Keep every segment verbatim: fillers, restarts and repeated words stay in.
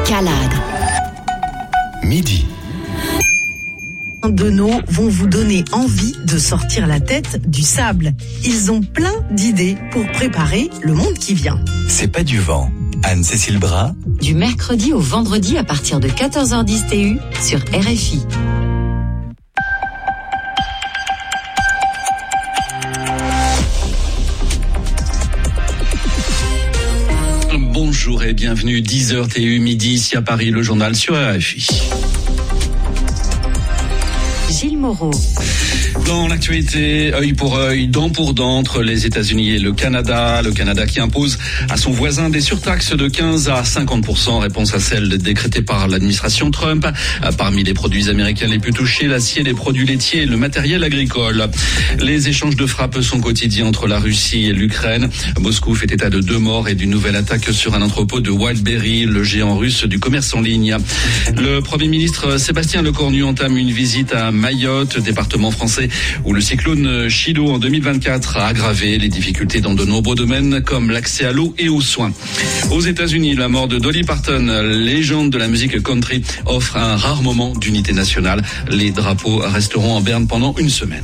Calade. Midi. De nos vont vous donner envie de sortir la tête du sable. Ils ont plein d'idées pour préparer le monde qui vient. C'est pas du vent. Anne-Cécile Bras. Du mercredi au vendredi à partir de quatorze heures dix T U sur R F I. Bonjour et bienvenue, dix heures T U, midi ici à Paris, le journal sur R F I. Gilles Moreau. Dans l'actualité, œil pour œil, dent pour dent entre les États-Unis et le Canada. Le Canada qui impose à son voisin des surtaxes de quinze à cinquante pour cent, réponse à celle décrétée par l'administration Trump. Parmi les produits américains les plus touchés, l'acier, les produits laitiers et le matériel agricole. Les échanges de frappes sont quotidiens entre la Russie et l'Ukraine. Moscou fait état de deux morts et d'une nouvelle attaque sur un entrepôt de Wildberry, le géant russe du commerce en ligne. Le Premier ministre Sébastien Lecornu entame une visite à Mayotte, département français où le cyclone Chido en deux mille vingt-quatre a aggravé les difficultés dans de nombreux domaines comme l'accès à l'eau et aux soins. Aux États-Unis, la mort de Dolly Parton, légende de la musique country, offre un rare moment d'unité nationale. Les drapeaux resteront en berne pendant une semaine.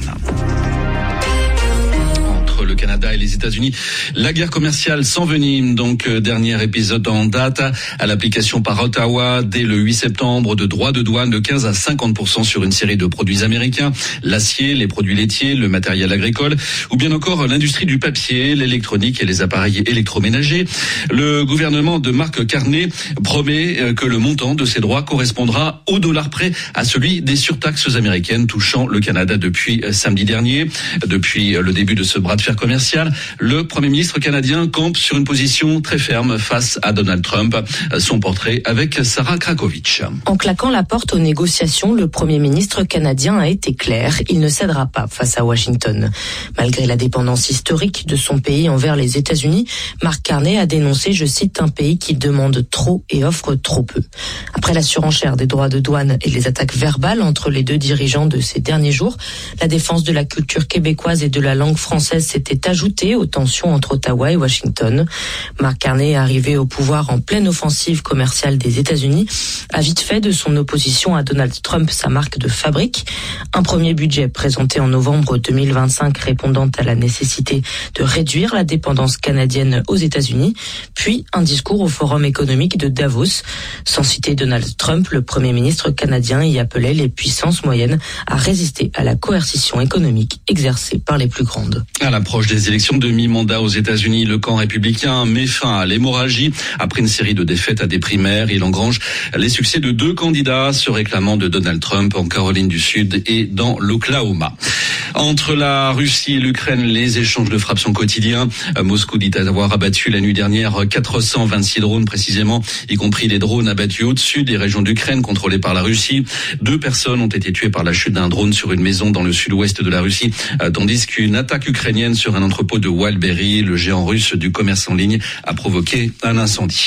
Le Canada et les États-Unis, la guerre commerciale s'envenime. Donc, euh, dernier épisode en date à l'application par Ottawa dès le huit septembre de droits de douane de quinze à cinquante pour cent sur une série de produits américains, l'acier, les produits laitiers, le matériel agricole ou bien encore l'industrie du papier, l'électronique et les appareils électroménagers. Le gouvernement de Mark Carney promet euh, que le montant de ces droits correspondra au dollar près à celui des surtaxes américaines touchant le Canada depuis euh, samedi dernier. Depuis euh, le début de ce bras de fer commercial, le Premier ministre canadien campe sur une position très ferme face à Donald Trump. Son portrait avec Sarah Krakovic. En claquant la porte aux négociations, le Premier ministre canadien a été clair. Il ne cédera pas face à Washington. Malgré la dépendance historique de son pays envers les États-Unis, Mark Carney a dénoncé, je cite, un pays qui demande trop et offre trop peu. Après la surenchère des droits de douane et les attaques verbales entre les deux dirigeants de ces derniers jours, la défense de la culture québécoise et de la langue française s'est était ajouté aux tensions entre Ottawa et Washington. Mark Carney, arrivé au pouvoir en pleine offensive commerciale des États-Unis, a vite fait de son opposition à Donald Trump sa marque de fabrique. Un premier budget présenté en novembre deux mille vingt-cinq répondant à la nécessité de réduire la dépendance canadienne aux États-Unis, puis un discours au Forum économique de Davos. Sans citer Donald Trump, le Premier ministre canadien y appelait les puissances moyennes à résister à la coercition économique exercée par les plus grandes. À l'approche des élections de mi-mandat aux États-Unis, le camp républicain met fin à l'hémorragie. Après une série de défaites à des primaires, il engrange les succès de deux candidats se réclamant de Donald Trump en Caroline du Sud et dans l'Oklahoma. Entre la Russie et l'Ukraine, les échanges de frappes sont quotidiens. Moscou dit avoir abattu la nuit dernière quatre cent vingt-six drones précisément, y compris des drones abattus au-dessus des régions d'Ukraine contrôlées par la Russie. Deux personnes ont été tuées par la chute d'un drone sur une maison dans le sud-ouest de la Russie, tandis qu'une attaque ukrainienne sur un entrepôt de Wildberry, le géant russe du commerce en ligne, a provoqué un incendie.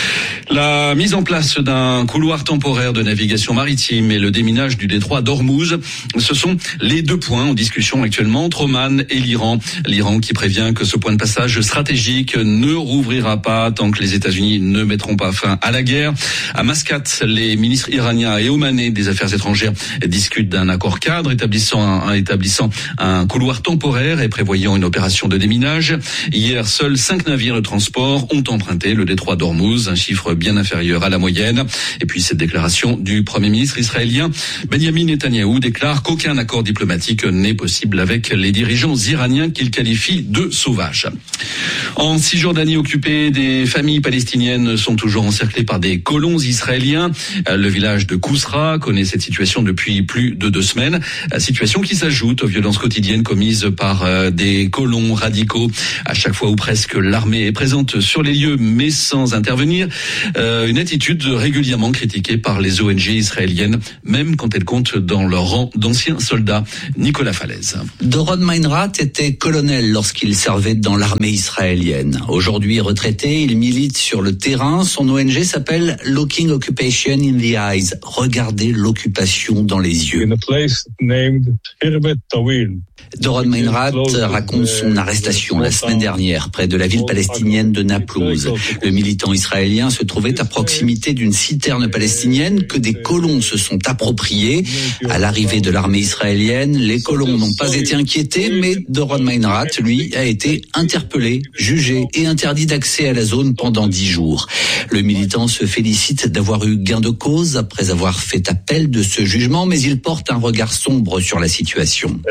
La mise en place d'un couloir temporaire de navigation maritime et le déminage du détroit d'Ormuz, ce sont les deux points en discussion actuellement entre Oman et l'Iran. L'Iran qui prévient que ce point de passage stratégique ne rouvrira pas tant que les États-Unis ne mettront pas fin à la guerre. À Mascate, les ministres iraniens et omanais des Affaires étrangères discutent d'un accord cadre établissant un, établissant un couloir temporaire et prévoyant une opération de déminage. Hier, seuls cinq navires de transport ont emprunté le détroit d'Ormuz, un chiffre bien inférieur à la moyenne. Et puis cette déclaration du Premier ministre israélien Benjamin Netanyahou déclare qu'aucun accord diplomatique n'est possible avec les dirigeants iraniens qu'il qualifie de sauvages. En Cisjordanie occupée, des familles palestiniennes sont toujours encerclées par des colons israéliens. Le village de Kousra connaît cette situation depuis plus de deux semaines. Situation qui s'ajoute aux violences quotidiennes commises par des colons radicaux. À chaque fois ou presque, l'armée est présente sur les lieux mais sans intervenir. Euh, une attitude régulièrement critiquée par les O N G israéliennes, même quand elles comptent dans leur rang d'anciens soldats. Nicolas Falaise. Doron Meinrat était colonel lorsqu'il servait dans l'armée israélienne. Aujourd'hui retraité, il milite sur le terrain. Son O N G s'appelle Looking Occupation in the Eyes. Regardez l'occupation dans les yeux. In a place named Hirbet Tawil. Doron Meinrat raconte son arrestation la semaine dernière près de la ville palestinienne de Naplouse. Le militant israélien se trouvait à proximité d'une citerne palestinienne que des colons se sont appropriés. À l'arrivée de l'armée israélienne, les colons n'ont pas été inquiétés, mais Doron Meinrad, lui, a été interpellé, jugé et interdit d'accès à la zone pendant dix jours. Le militant se félicite d'avoir eu gain de cause après avoir fait appel de ce jugement, mais il porte un regard sombre sur la situation.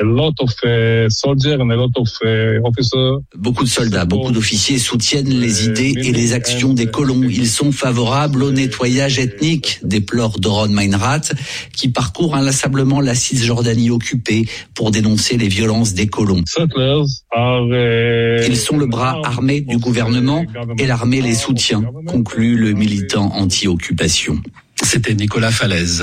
Beaucoup de soldats, beaucoup d'officiers soutiennent les idées et les actions des colons. Ils sont favorables au nettoyage ethnique, déplore Doron Meinrad, qui parcourt inlassablement la Cisjordanie occupée pour dénoncer les violences des colons. Ils sont le bras armé du gouvernement et l'armée les soutient, conclut le militant anti-occupation. C'était Nicolas Falaise.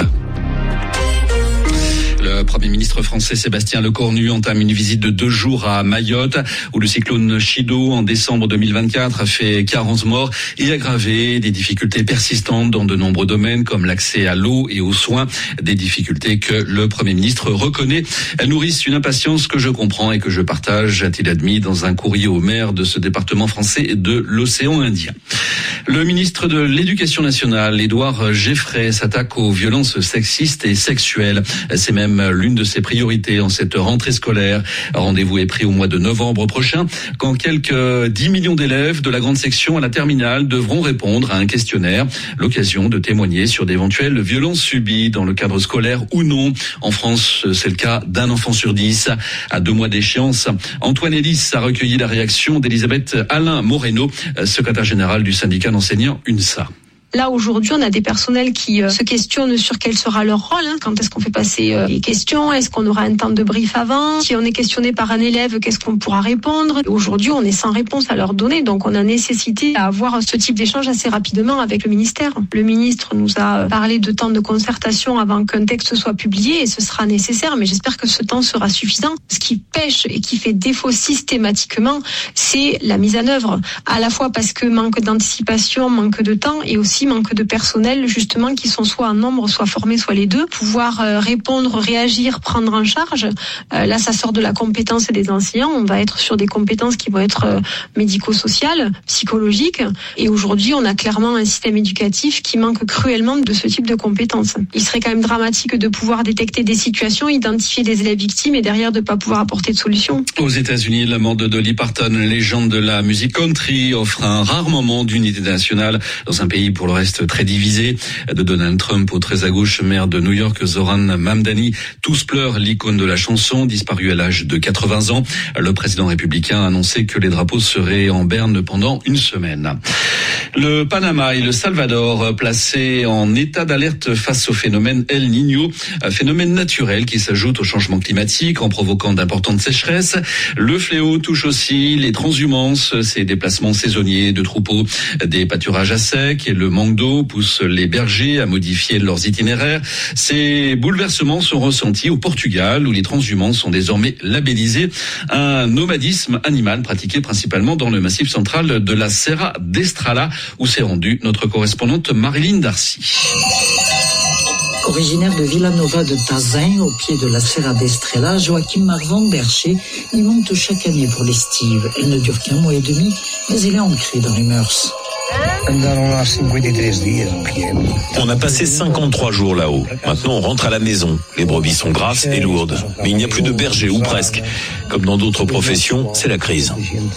Le Premier ministre français Sébastien Lecornu entame une visite de deux jours à Mayotte, où le cyclone Chido, en décembre deux mille vingt-quatre, a fait quarante morts et aggravé des difficultés persistantes dans de nombreux domaines, comme l'accès à l'eau et aux soins, des difficultés que le Premier ministre reconnaît. Elles nourrissent une impatience que je comprends et que je partage, a-t-il admis dans un courrier au maire de ce département français de l'océan Indien. Le ministre de l'Éducation nationale, Édouard Geffray, s'attaque aux violences sexistes et sexuelles. C'est même l'une de ses priorités en cette rentrée scolaire. Rendez-vous est pris au mois de novembre prochain, quand quelques dix millions d'élèves de la grande section à la terminale devront répondre à un questionnaire. L'occasion de témoigner sur d'éventuelles violences subies dans le cadre scolaire ou non. En France, c'est le cas d'un enfant sur dix. À deux mois d'échéance, Antoine Elis a recueilli la réaction d'Elisabeth Alain Moreno, secrétaire générale du syndicat d'enseignants UNSA. Là, aujourd'hui, on a des personnels qui euh, se questionnent sur quel sera leur rôle. Hein. Quand est-ce qu'on fait passer euh, les questions? Est-ce qu'on aura un temps de brief avant? Si on est questionné par un élève, qu'est-ce qu'on pourra répondre? Aujourd'hui, on est sans réponse à leur donner. Donc, on a nécessité à avoir ce type d'échange assez rapidement avec le ministère. Le ministre nous a parlé de temps de concertation avant qu'un texte soit publié et ce sera nécessaire. Mais j'espère que ce temps sera suffisant. Ce qui pêche et qui fait défaut systématiquement, c'est la mise en œuvre. À la fois parce que manque d'anticipation, manque de temps et aussi manque de personnel justement qui sont soit en nombre, soit formés, soit les deux. Pouvoir euh, répondre, réagir, prendre en charge. Euh, là, ça sort de la compétence des enseignants. On va être sur des compétences qui vont être euh, médico-sociales, psychologiques. Et aujourd'hui, on a clairement un système éducatif qui manque cruellement de ce type de compétences. Il serait quand même dramatique de pouvoir détecter des situations, identifier des élèves victimes et derrière de ne pas pouvoir apporter de solution. Aux États-Unis, la mort de Dolly Parton, légende de la musique country, offre un rare moment d'unité nationale dans un pays pour le reste très divisé. De Donald Trump au très à gauche, maire de New York, Zoran Mamdani, tous pleurent l'icône de la chanson, disparue à l'âge de quatre-vingts ans. Le président républicain a annoncé que les drapeaux seraient en berne pendant une semaine. Le Panama et le Salvador placés en état d'alerte face au phénomène El Niño, un phénomène naturel qui s'ajoute au changement climatique en provoquant d'importantes sécheresses. Le fléau touche aussi les transhumances, ces déplacements saisonniers de troupeaux, des pâturages à sec et le manque d'eau pousse les bergers à modifier leurs itinéraires. Ces bouleversements sont ressentis au Portugal où les transhumances sont désormais labellisés. Un nomadisme animal pratiqué principalement dans le massif central de la Serra d'Estrala où s'est rendue notre correspondante Marilyn Darcy. Originaire de Villanova de Tazin, au pied de la Serra d'Estrela, Joachim Marvan Bercher y monte chaque année pour l'estive. Elle ne dure qu'un mois et demi, mais elle est ancrée dans les mœurs. On a passé cinquante-trois jours là-haut. Maintenant, on rentre à la maison. Les brebis sont grasses et lourdes. Mais il n'y a plus de bergers, ou presque. Comme dans d'autres professions, c'est la crise.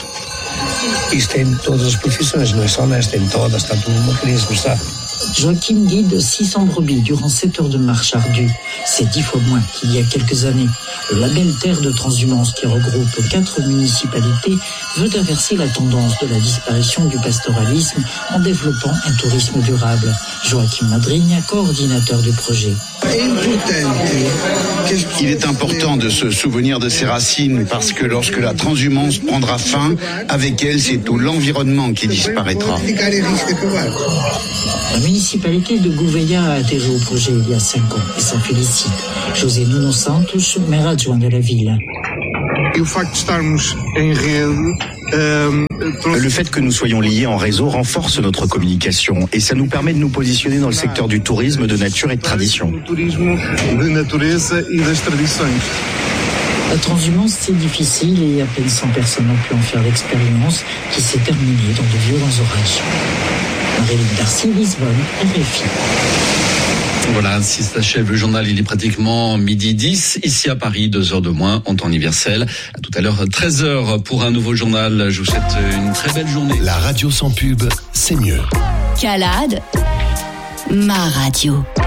Joachim guide six cents brebis durant sept heures de marche ardue. C'est dix fois moins qu'il y a quelques années. Le label Terre de Transhumance, qui regroupe quatre municipalités, veut inverser la tendance de la disparition du pastoralisme en développant un tourisme durable. Joachim Madrigna, coordinateur du projet. Il est important de se souvenir de ses racines parce que lorsque la transhumance prendra fin, avec elle, c'est tout l'environnement qui disparaîtra. La municipalité de Gouveia a adhéré au projet il y a cinq ans et s'en félicite. José Nuno Santos, maire adjoint de la ville. Le fait que nous soyons liés en réseau renforce notre communication et ça nous permet de nous positionner dans le secteur du tourisme, de nature et de tradition. La transhumance, c'est difficile et à peine cent personnes ont pu en faire l'expérience, qui s'est terminée dans de violents orages. Marie-Lune Darcy, Lisbonne, R F I. Voilà, ainsi s'achève le journal. Il est pratiquement midi dix. Ici à Paris, deux heures de moins en temps universel. À tout à l'heure, treize heures pour un nouveau journal. Je vous souhaite une très belle journée. La radio sans pub, c'est mieux. Calade, ma radio.